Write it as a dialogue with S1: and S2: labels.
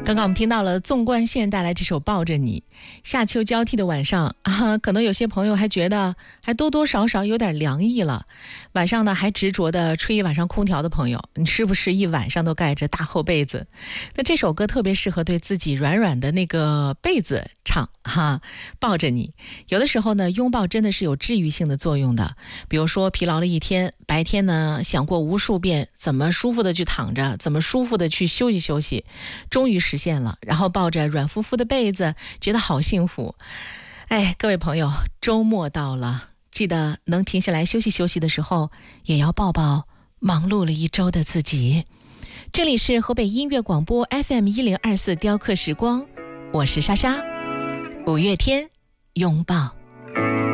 S1: 刚刚我们听到了纵贯线带来这首《抱着你》。夏秋交替的晚上啊，可能有些朋友还觉得还多多少少有点凉意了。晚上呢还执着的吹一晚上空调的朋友，你是不是一晚上都盖着大厚被子？那这首歌特别适合对自己软软的那个被子唱哈，抱着你。有的时候呢，拥抱真的是有治愈性的作用的。比如说疲劳了一天，白天呢想过无数遍怎么舒服的去躺着，怎么舒服的去休息休息，终于实现了，然后抱着软乎乎的被子，觉得好幸福。哎，各位朋友，周末到了，记得能停下来休息休息的时候，也要抱抱忙碌了一周的自己。这里是河北音乐广播 FM1024 雕刻时光，我是莎莎。五月天，拥抱。